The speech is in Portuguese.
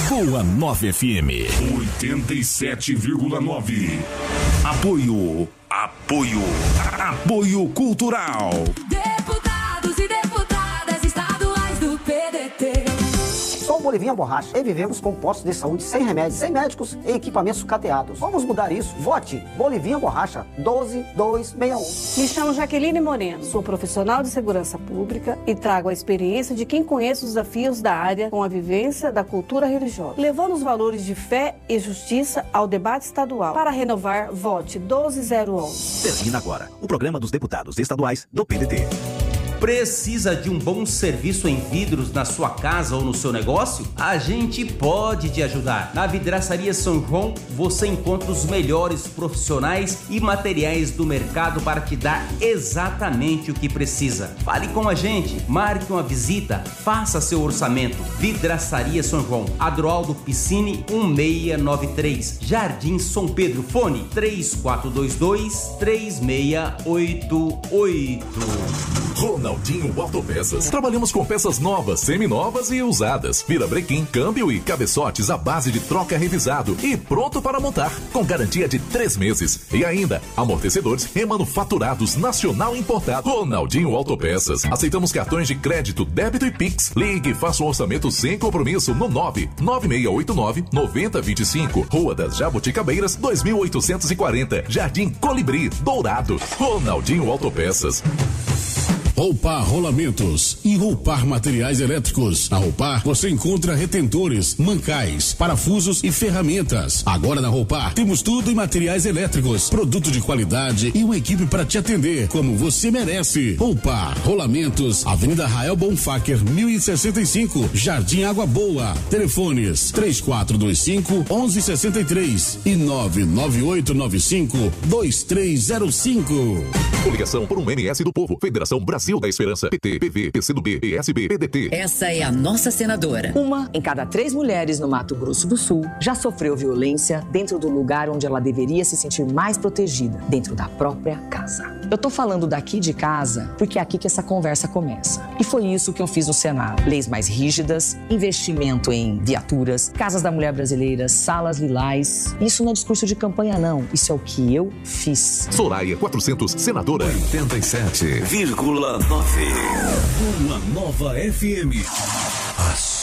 Boa 9 FM 87,9. Apoio cultural. Deputados e deputadas estaduais do PDT. Sou o Bolivinha Borracha e vivemos com postos de saúde sem remédios, sem médicos e equipamentos cateados. Vamos mudar isso. Vote Bolivinha Borracha 12261. Me chamo Jaqueline Moreno, sou profissional de segurança pública e trago a experiência de quem conhece os desafios da área com a vivência da cultura religiosa, levando os valores de fé e justiça ao debate estadual. Para renovar, vote 12011. Termina agora o programa dos deputados estaduais do PDT. Precisa de um bom serviço em vidros na sua casa ou no seu negócio? A gente pode te ajudar. Na Vidraçaria São João, você encontra os melhores profissionais e materiais do mercado para te dar exatamente o que precisa. Fale com a gente, marque uma visita, faça seu orçamento. Vidraçaria São João, Adroaldo Piscine 1693, Jardim São Pedro, fone 3422-3688. Ronaldinho Autopeças. Trabalhamos com peças novas, seminovas e usadas. Virabrequim, câmbio e cabeçotes à base de troca revisado e pronto para montar, com garantia de 3 meses. E ainda, amortecedores remanufaturados nacional importado. Ronaldinho Autopeças. Aceitamos cartões de crédito, débito e Pix. Ligue e faça um orçamento sem compromisso no 99689-9025. Rua das Jabuticabeiras, 2840. Jardim Colibri, Dourado. Ronaldinho Autopeças. Roupar Rolamentos e Roupar Materiais Elétricos. Na Roupar você encontra retentores, mancais, parafusos e ferramentas. Agora na Roupar temos tudo em materiais elétricos, produto de qualidade e uma equipe para te atender como você merece. Roupar Rolamentos, Avenida Rael Bonfacker 1065, Jardim Água Boa. Telefones 3425-1163 e 99895-2305. Coligação por um MS do Povo. Federação Brasil da Esperança. PT, PV, PCdoB, PSB, PDT. Essa é a nossa senadora. Uma em cada 3 mulheres no Mato Grosso do Sul já sofreu violência dentro do lugar onde ela deveria se sentir mais protegida, dentro da própria casa. Eu tô falando daqui de casa porque é aqui que essa conversa começa. E foi isso que eu fiz no Senado. Leis mais rígidas, investimento em viaturas, casas da mulher brasileira, salas lilás. Isso não é discurso de campanha, não. Isso é o que eu fiz. Soraya 400, senadora. 87,9. Uma nova FM.